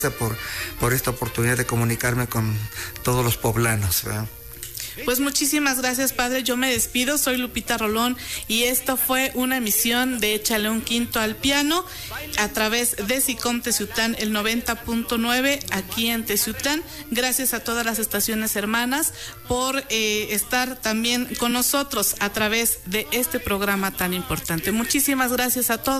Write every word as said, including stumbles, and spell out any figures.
por, por esta oportunidad de comunicarme con todos los poblanos, ¿verdad? Pues muchísimas gracias, padre. Yo me despido, soy Lupita Rolón y esto fue una emisión de Échale un Quinto al Piano a través de SICOM Teciutlán, el noventa punto nueve aquí en Teciutlán. Gracias a todas las estaciones hermanas por eh, estar también con nosotros a través de este programa tan importante. Muchísimas gracias a todos.